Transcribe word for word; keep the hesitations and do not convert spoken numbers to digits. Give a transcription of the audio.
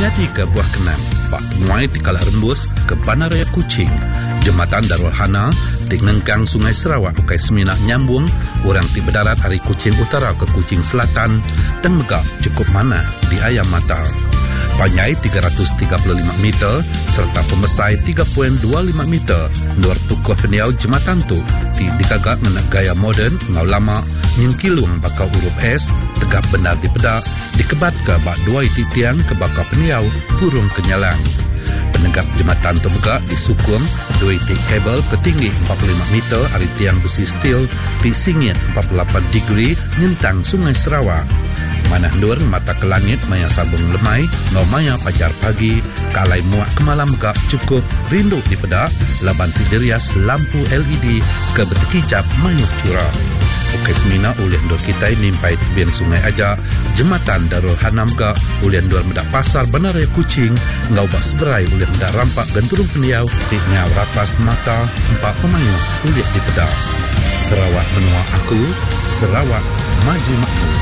Nyadi ke Buah Kenam, Pak Penguai di Kala Rembus ke Bandaraya Kuching, Jembatan Darul Hana di Nengkang Sungai Sarawak ukai semina nyambung orang ti berdarat dari Kuching Utara ke Kuching Selatan dan megak cukup mana di Ayam Mata. Panjai tiga ratus tiga puluh lima meter serta pembesai tiga koma dua lima meter luar tukuh peniau jembatan tu di dikagak dengan gaya moden ngau lama nyengkilung bakal huruf S tegap benar di pedak dikebat ke bak dua iti tiang ke bakal peniau purung kenyalang. Penegak jembatan tu megak disukung dua iti kabel ketinggi empat puluh lima meter dari tiang besi steel di singit empat puluh lapan degree nyentang Sungai Sarawak. Manah nur mata ke langit maya sabung lemai ngau maya pajar pagi kalai muak kemalam megak cukup rindu di pedak laban tiderias lampu L E D ke bertekicap mayuk curah. Ukai semina ulih ndor kita nimpai tebing sungai aja jembatan Darul Hanam ga ulih ndor medak pasar Bandaraya Kuching ngau bak seberai ulih medak rampak genturung peniau di ngau ratas mata empat pemayu ulih di pedak. Sarawak menua aku, Sarawak maju makmur.